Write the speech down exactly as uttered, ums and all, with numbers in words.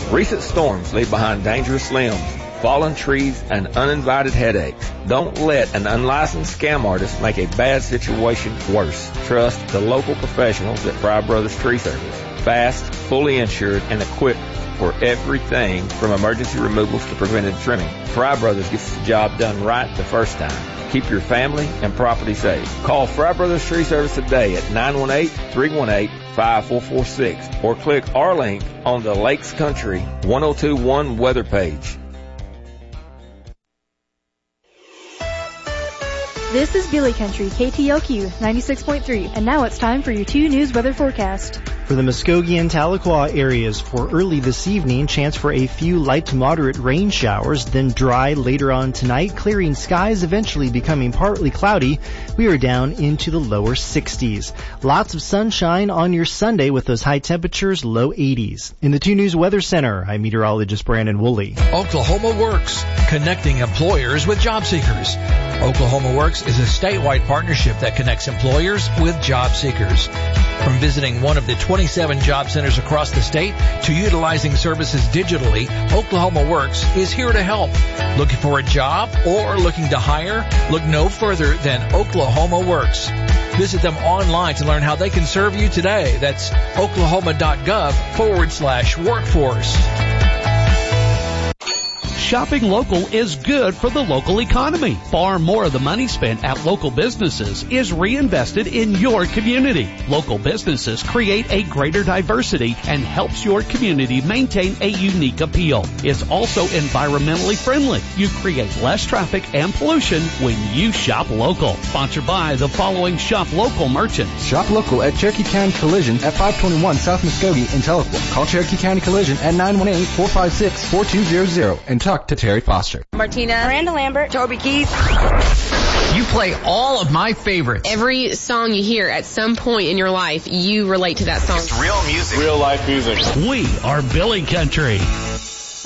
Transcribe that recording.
Recent storms leave behind dangerous limbs, fallen trees, and uninvited headaches. Don't let an unlicensed scam artist make a bad situation worse. Trust the local professionals at Fry Brothers Tree Service. Fast, fully insured, and equipped for everything from emergency removals to preventive trimming. Fry Brothers gets the job done right the first time. Keep your family and property safe. Call Fry Brothers Tree Service today at nine one eight, three one eight, five four four six or click our link on the Lakes Country one oh two one weather page. This is Billy Country, K T L Q ninety-six point three, and now it's time for your two news weather forecast. For the Muskogee and Tahlequah areas for early this evening, chance for a few light to moderate rain showers, then dry later on tonight, clearing skies eventually becoming partly cloudy. We are down into the lower sixties. Lots of sunshine on your Sunday with those high temperatures, low eighties. In the two News Weather Center, I'm meteorologist Brandon Woolley. Oklahoma Works, connecting employers with job seekers. Oklahoma Works is a statewide partnership that connects employers with job seekers. From visiting one of the twenty-seven job centers across the state to utilizing services digitally, Oklahoma Works is here to help. Looking for a job or looking to hire? Look no further than Oklahoma Works. Visit them online to learn how they can serve you today. That's oklahoma.gov forward slash workforce. Shopping local is good for the local economy. Far more of the money spent at local businesses is reinvested in your community. Local businesses create a greater diversity and helps your community maintain a unique appeal. It's also environmentally friendly. You create less traffic and pollution when you shop local. Sponsored by the following shop local merchants. Shop local at Cherokee County Collision at five twenty-one South Muskogee in Tahlequah. Call Cherokee County Collision at nine one eight, four five six, four two zero zero and talk to Terry Foster. Martina. Miranda Lambert. Toby Keith. You play all of my favorites. Every song you hear at some point in your life, you relate to that song. It's real music. Real life music. We are Billy Country.